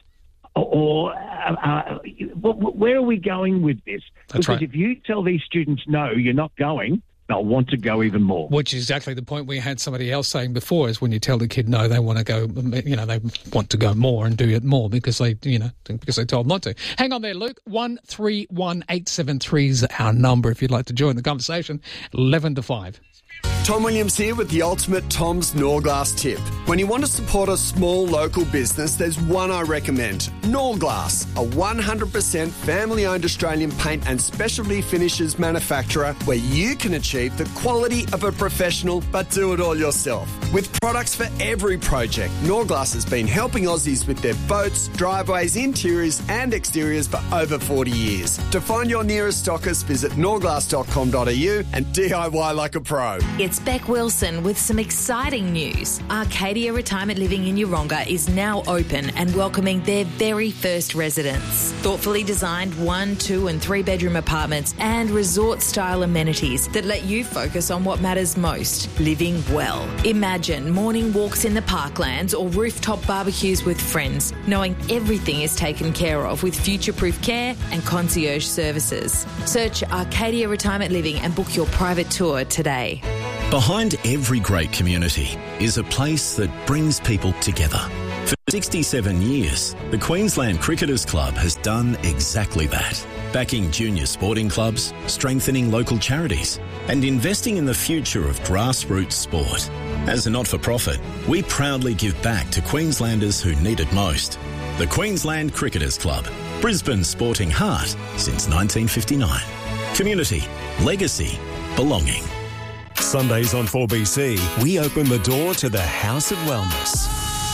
Or uh, uh, where are we going with this? That's because right. if you tell these students, no, you're not going, they'll want to go even more. Which is exactly the point we had somebody else saying before, is when you tell the kid no, they want to go, you know, they want to go more and do it more because they, you know, because they told not to. Hang on there, Luke. one three one eight seven three is our number if you'd like to join the conversation. eleven to five. Tom Williams here with the ultimate Tom's Norglass tip. When you want to support a small local business, there's one I recommend. Norglass, a one hundred percent family-owned Australian paint and specialty finishes manufacturer where you can achieve the quality of a professional but do it all yourself. With products for every project, Norglass has been helping Aussies with their boats, driveways, interiors and exteriors for over forty years. To find your nearest stockist, visit norglass dot com dot a u and D I Y like a pro. It's Beck Wilson with some exciting news. Arcadia Retirement Living in Yeronga is now open and welcoming their very first residents. Thoughtfully designed one, two and three bedroom apartments and resort-style amenities that let you focus on what matters most, living well. Imagine morning walks in the parklands or rooftop barbecues with friends, knowing everything is taken care of with future-proof care and concierge services. Search Arcadia Retirement Living and book your private tour today. Behind every great community is a place that brings people together. For sixty-seven years, the Queensland Cricketers Club has done exactly that, backing junior sporting clubs, strengthening local charities, and investing in the future of grassroots sport. As a not-for-profit, we proudly give back to Queenslanders who need it most. The Queensland Cricketers Club, Brisbane's sporting heart since nineteen fifty-nine. Community, legacy, belonging. Sundays on four B C, we open the door to the House of Wellness.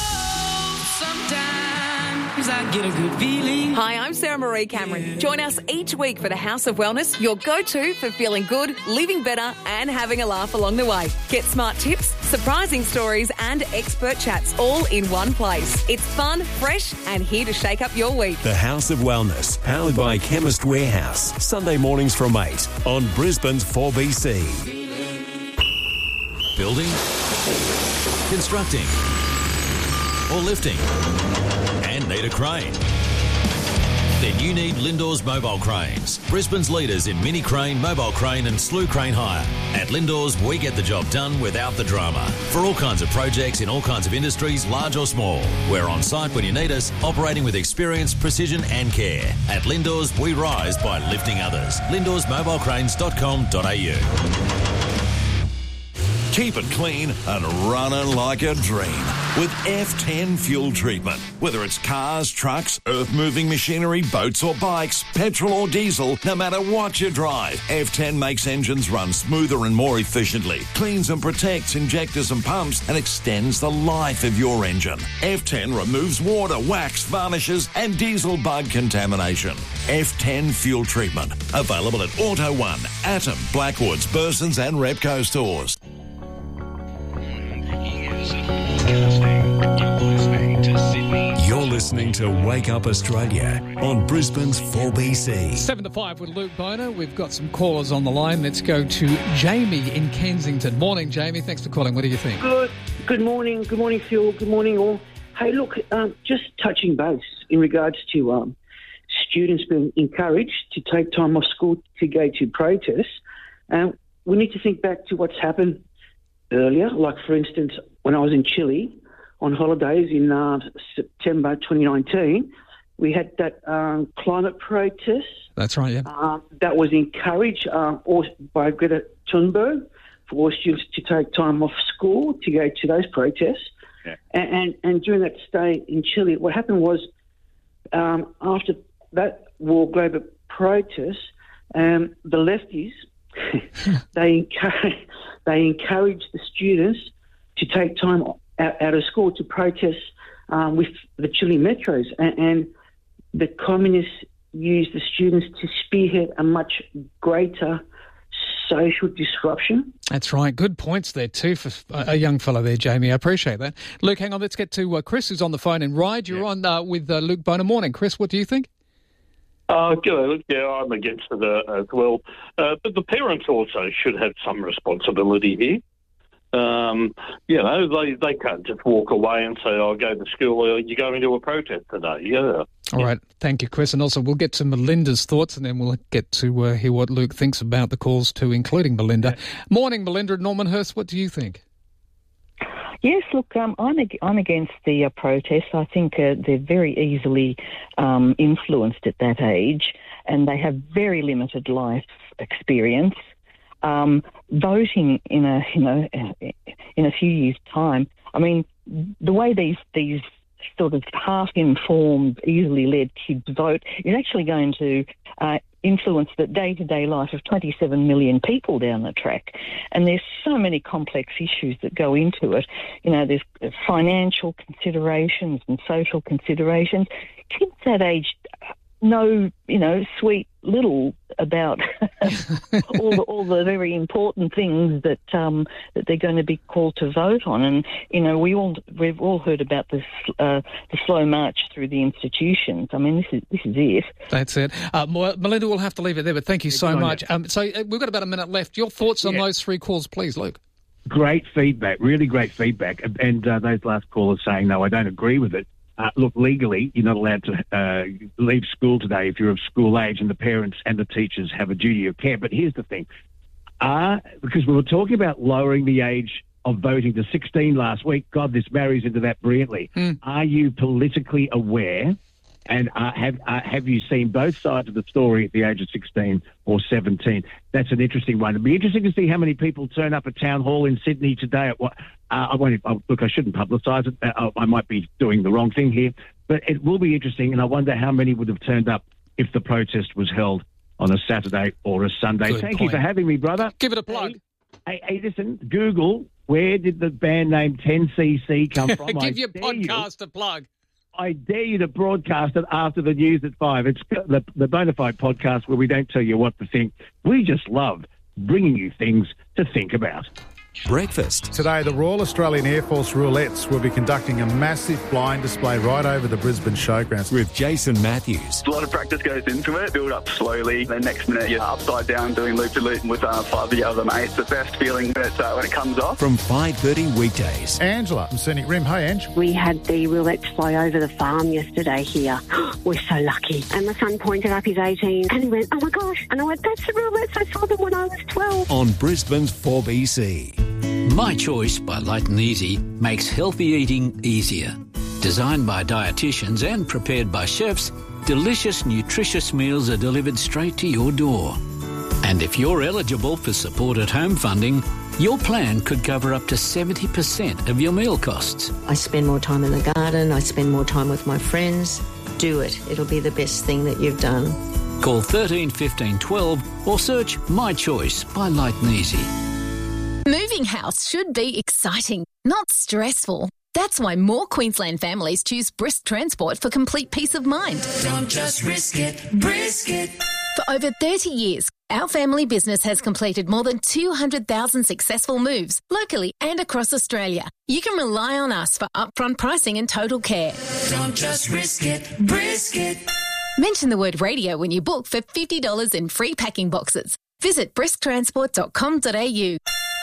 Sometimes I get a good feeling. Hi, I'm Sarah Marie Cameron. Join us each week for the House of Wellness, your go-to for feeling good, living better and having a laugh along the way. Get smart tips, surprising stories and expert chats all in one place. It's fun, fresh and here to shake up your week. The House of Wellness, powered by Chemist Warehouse. Sunday mornings from eight on Brisbane's four B C. Building, constructing, or lifting, and need a crane? Then you need Lindor's Mobile Cranes, Brisbane's leaders in mini crane, mobile crane and slew crane hire. At Lindor's, we get the job done without the drama. For all kinds of projects in all kinds of industries, large or small. We're on site when you need us, operating with experience, precision and care. At Lindor's, we rise by lifting others. lindors mobile cranes dot com dot a u. Keep it clean and running like a dream with F ten fuel treatment. Whether it's cars, trucks, earth-moving machinery, boats or bikes, petrol or diesel, no matter what you drive, F ten makes engines run smoother and more efficiently, cleans and protects injectors and pumps, and extends the life of your engine. F ten removes water, wax, varnishes and diesel bug contamination. F ten fuel treatment. Available at Auto One, Atom, Blackwoods, Burson's and Repco stores. You're listening to Wake Up Australia on Brisbane's four B C. Seven to five with Luke Boner. We've got some callers on the line. Let's go to Jamie in Kensington. Morning, Jamie. Thanks for calling. What do you think? Good. Good morning. Good morning, Phil. Good morning, all. Hey, look, um, just touching base in regards to um, students being encouraged to take time off school to go to protests. Um, we need to think back to what's happened earlier. Like, for instance, when I was in Chile on holidays in uh, September twenty nineteen, we had that um, climate protest. That's right, yeah. Uh, that was encouraged uh, by Greta Thunberg for all students to take time off school to go to those protests. Yeah. And, and, and during that stay in Chile, what happened was um, after that war global protest, um, the lefties, they, encourage, they encouraged the students to take time out, out of school to protest um, with the Chile metros. And, and the communists used the students to spearhead a much greater social disruption. That's right. Good points there too for a young fellow there, Jamie. I appreciate that. Luke, hang on. Let's get to uh, Chris, who's on the phone in Ryde. You're yeah. on uh, with uh, Luke Boner. Morning, Chris. What do you think? Uh, good. Yeah, I'm against it uh, as well. Uh, but the parents also should have some responsibility here. Um, you know, they, they can't just walk away and say, I'll go to school, or you're going to a protest today. Yeah. All right. Thank you, Chris. And also we'll get to Melinda's thoughts and then we'll get to uh, hear what Luke thinks about the calls too, including Melinda. Yeah. Morning, Melinda at Normanhurst. What do you think? Yes, look, um, I'm ag- I'm against the uh, protests. I think uh, they're very easily um, influenced at that age, and they have very limited life experience. Um, voting in a you know in a few years' time, I mean, the way these these sort of half-informed, easily led kids vote is actually going to uh, influence the day-to-day life of twenty-seven million people down the track. And there's so many complex issues that go into it. You know, there's financial considerations and social considerations. Kids that age know, you know, sweet little about all the all the very important things that um, that they're going to be called to vote on. And you know, we all we've all heard about this uh, the slow march through the institutions. I mean, this is this is it. That's it. Uh, Melinda, we'll have to leave it there. But thank you so much. Um, so uh, we've got about a minute left. Your thoughts on yeah. those three calls, please, Luke. Great feedback, really great feedback. And uh, those last callers saying, no, I don't agree with it. Uh, look, legally, you're not allowed to uh, leave school today if you're of school age, and the parents and the teachers have a duty of care. But here's the thing. Uh, because we were talking about lowering the age of voting to sixteen last week. God, this marries into that brilliantly. Mm. Are you politically aware, and uh, have uh, have you seen both sides of the story at the age of sixteen or seventeen? That's an interesting one. It'd be interesting to see how many people turn up at Town Hall in Sydney today. At what? Uh, I won't. Uh, look, I shouldn't publicise it. Uh, I might be doing the wrong thing here, but it will be interesting, and I wonder how many would have turned up if the protest was held on a Saturday or a Sunday. Good Thank point. you for having me, brother. Give it a plug. Hey, hey, listen, Google, where did the band name ten C C come from? Give I your podcast you, a plug. I dare you to broadcast it after the news at five. It's the, the Bonafide podcast where we don't tell you what to think. We just love bringing you things to think about. Breakfast. Today, the Royal Australian Air Force Roulettes will be conducting a massive blind display right over the Brisbane Showgrounds. With Jason Matthews. A lot of practice goes into it. Build up slowly. Then next minute, you're upside down doing loop-to-loop with uh, five of the other mates. The best feeling when, it's, uh, when it comes off. From five thirty weekdays. Angela from Scenic Rim. Hey, Ange. We had the roulettes fly over the farm yesterday here. We're so lucky. And my son pointed up his eighteen and he went, oh my gosh. And I went, that's the roulettes. I saw them when I was twelve. On Brisbane's four B C. My Choice by Light and Easy makes healthy eating easier. Designed by dietitians and prepared by chefs, delicious, nutritious meals are delivered straight to your door. And if you're eligible for supported home funding, your plan could cover up to seventy percent of your meal costs. I spend more time in the garden, I spend more time with my friends. Do it. It'll be the best thing that you've done. Call thirteen fifteen twelve or search My Choice by Light and Easy. Moving house should be exciting, not stressful. That's why more Queensland families choose Brisk Transport for complete peace of mind. Don't just risk it, brisk it. For over thirty years, our family business has completed more than two hundred thousand successful moves locally and across Australia. You can rely on us for upfront pricing and total care. Don't just risk it, brisk it. Mention the word radio when you book for fifty dollars in free packing boxes. Visit brisk transport dot com dot a u.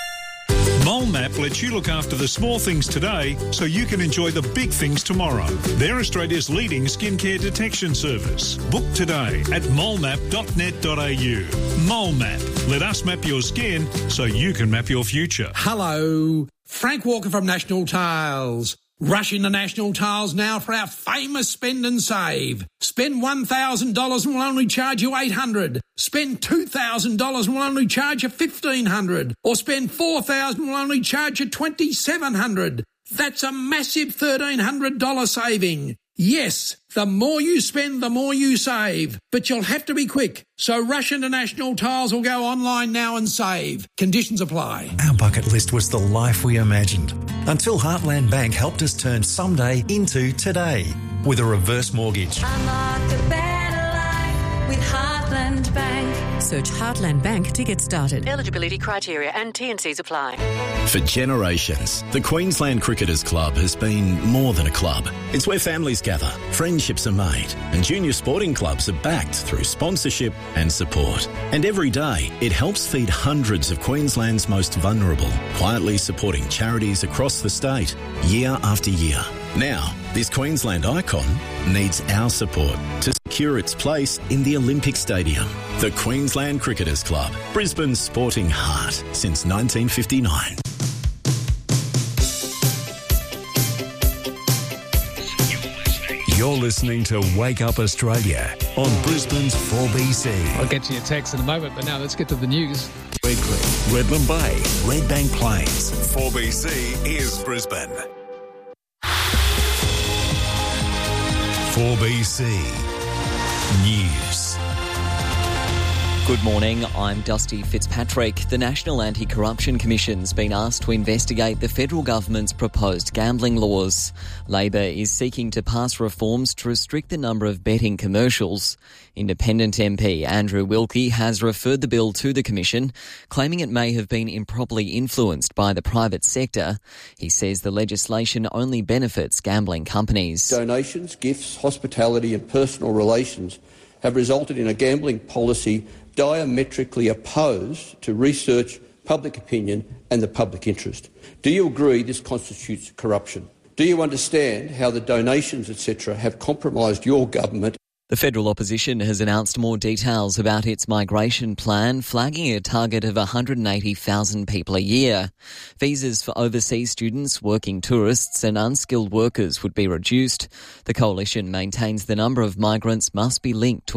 MoleMap lets you look after the small things today so you can enjoy the big things tomorrow. They're Australia's leading skincare detection service. Book today at mole map dot net dot a u. MoleMap. Let us map your skin so you can map your future. Hello. Frank Walker from National Tiles. Rush into National Tiles now for our famous spend and save. Spend one thousand dollars and we'll only charge you eight hundred dollars. Spend two thousand dollars and we'll only charge you fifteen hundred dollars. Or spend four thousand dollars and we'll only charge you twenty-seven hundred dollars. That's a massive thirteen hundred dollars saving. Yes, the more you spend, the more you save. But you'll have to be quick. So Rush International Tiles will go online now and save. Conditions apply. Our bucket list was the life we imagined until Heartland Bank helped us turn someday into today with a reverse mortgage. Unlock a better life with Heartland Bank. Search Heartland Bank to get started. Eligibility criteria and T and Cs apply. For generations, the Queensland Cricketers Club has been more than a club. It's where families gather, friendships are made, and junior sporting clubs are backed through sponsorship and support. And every day, it helps feed hundreds of Queensland's most vulnerable, quietly supporting charities across the state, year after year. Now, this Queensland icon needs our support to secure its place in the Olympic Stadium. The Queensland Cricketers Club, Brisbane's sporting heart since nineteen fifty-nine. You're listening to Wake Up Australia on Brisbane's four B C. I'll get to your text in a moment, but now let's get to the news. Weekly, Redland Bay, Redbank Plains. four B C is Brisbane. four B C News. Good morning, I'm Dusty Fitzpatrick. The National Anti-Corruption Commission's been asked to investigate the federal government's proposed gambling laws. Labor is seeking to pass reforms to restrict the number of betting commercials. Independent M P Andrew Wilkie has referred the bill to the Commission, claiming it may have been improperly influenced by the private sector. He says the legislation only benefits gambling companies. Donations, gifts, hospitality and personal relations have resulted in a gambling policy diametrically opposed to research, public opinion and the public interest. Do you agree this constitutes corruption? Do you understand how the donations, et cetera, have compromised your government? The federal opposition has announced more details about its migration plan, flagging a target of one hundred eighty thousand people a year. Visas for overseas students, working tourists and unskilled workers would be reduced. The coalition maintains the number of migrants must be linked to